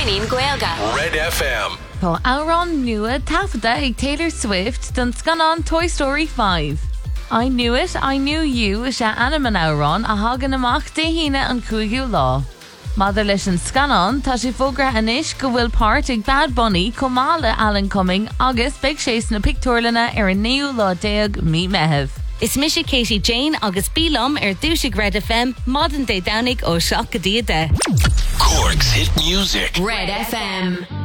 Trainin Gaelga. Red FM. Tá Auron nua tafada ag Taylor Swift don scanan Toy Story 5. I knew it, I knew you is se animan Auron a hagan amach de híine an cúigiú lá. Mother leis an scanan tá sé fógra anis go bhfuil part ag Bad Bunny comála Alan Cumming agus beag sééis na pictorlana an 9 lá déag mí mehef. Is Misha Katie Jane agus Bílam dúsig Red FM modern day Downig ó Shock a Dia de. Cork's hit music. Red FM.